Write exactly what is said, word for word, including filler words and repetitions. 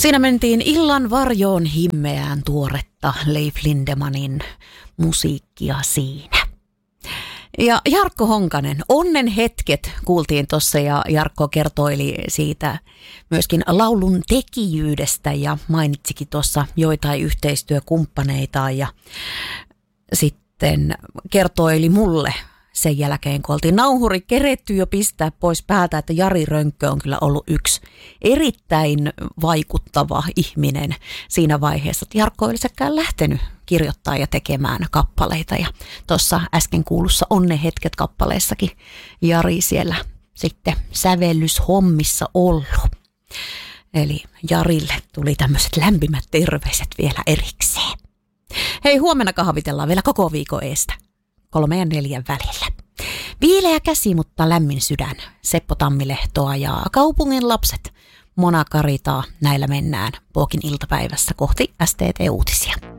Siinä mentiin illan varjoon himmeään tuoretta Leif Lindemanin musiikkia siinä. Ja Jarkko Honkanen, onnen hetket kuultiin tuossa ja Jarkko kertoili siitä myöskin laulun tekijyydestä ja mainitsikin tuossa joitain yhteistyökumppaneita ja sitten kertoili mulle sen jälkeen, kun oltiin nauhuri keretty jo pistää pois päältä, että Jari Rönkkö on kyllä ollut yksi erittäin vaikuttava ihminen siinä vaiheessa, että Jarkko ei olisikaan lähtenyt kirjoittaa ja tekemään kappaleita. Ja tuossa äsken kuulussa Onnen hetket -kappaleessakin Jari siellä sitten sävellyshommissa ollut. Eli Jarille tuli tämmöiset lämpimät terveiset vielä erikseen. Hei, huomenna kahvitellaan vielä koko viikon eestä. Kolme ja neljän välillä. Viileä käsi, mutta lämmin sydän. Seppo Tammilehtoa ja Kaupungin lapset. Mona Karitaa. Näillä mennään Pookin iltapäivässä kohti S T T-uutisia.